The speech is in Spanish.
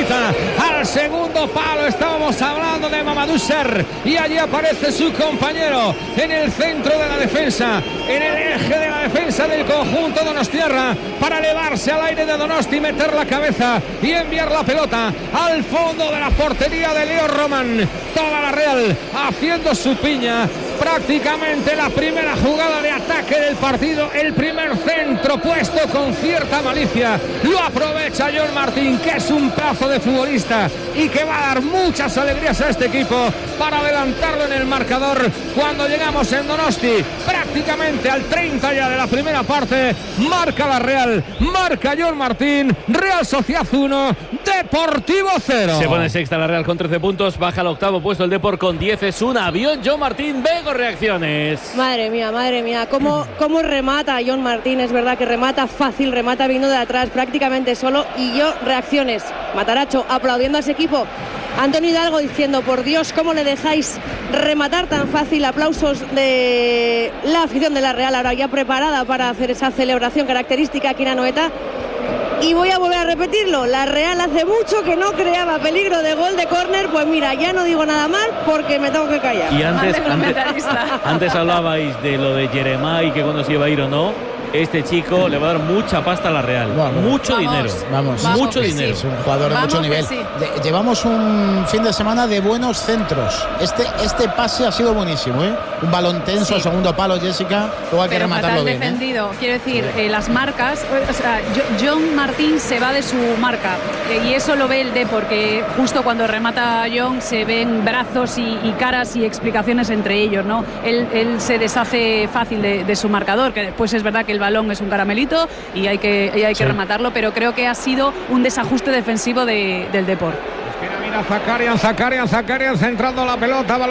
bonita al segundo palo. Estábamos hablando de Mamadou Ser y allí aparece su compañero en el centro de la defensa, en el eje de la defensa del conjunto donostiarra, para elevarse al aire de Donosti, meter la cabeza y enviar la pelota al fondo de la portería de Leo Roman. Toda la Real haciendo su piña. Prácticamente la primera jugada de ataque del partido, el primer centro puesto con cierta malicia, lo aprovecha John Martín, que es un pedazo de futbolista y que va a dar muchas alegrías a este equipo para adelantarlo en el marcador cuando llegamos en Donosti, prácticamente al 30 ya de la primera parte. Marca la Real, marca John Martín. Real Sociedad 1, Deportivo 0. Se pone sexta la Real con 13 puntos, baja al octavo puesto el Depor con 10. Es un avión John Martín. Vengo reacciones. Madre mía, cómo remata John Martín. Es verdad que remata fácil, remata viniendo de atrás prácticamente solo. Y yo, reacciones, Mataracho aplaudiendo a ese equipo, Antonio Hidalgo diciendo: por Dios, cómo le dejáis rematar tan fácil. Aplausos de la afición de la Real, ahora ya preparada para hacer esa celebración característica aquí en Anoeta. Y voy a volver a repetirlo, la Real hace mucho que no creaba peligro de gol de córner. Pues mira, ya no digo nada más porque me tengo que callar. Y antes hablabais de lo de Jeremai, que cuando se iba a ir o no. Este chico le va a dar mucha pasta a la Real. Mucho dinero. Mucho dinero. Es un jugador de mucho nivel. Sí. Llevamos un fin de semana de buenos centros. Este pase ha sido buenísimo, ¿eh? Un balón tenso, segundo palo, Jessica. Luego hay que rematarlo bien. Defendido. Quiero decir, las marcas. O sea, John Martín se va de su marca. Y eso lo ve el Depor, porque justo cuando remata John se ven brazos y caras y explicaciones entre ellos, ¿no? Él se deshace fácil de su marcador, que después es verdad que el balón es un caramelito y hay que rematarlo, pero creo que ha sido un desajuste defensivo del Depor. Mira, Zakarian centrando la pelota.